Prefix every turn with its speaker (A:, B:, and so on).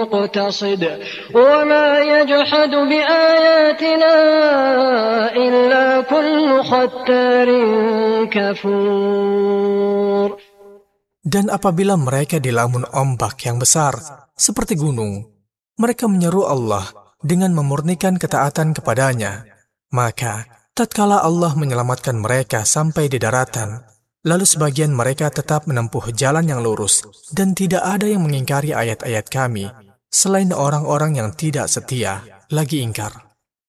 A: مقتصد وما يجحد بآياتنا إلا كل ختار كفور.
B: Dan apabila mereka dilamun ombak yang besar, seperti gunung, mereka menyeru Allah dengan memurnikan ketaatan kepadanya. Maka, tatkala Allah menyelamatkan mereka sampai di daratan, lalu sebagian mereka tetap menempuh jalan yang lurus, dan tidak ada yang mengingkari ayat-ayat kami, selain orang-orang yang tidak setia, lagi ingkar.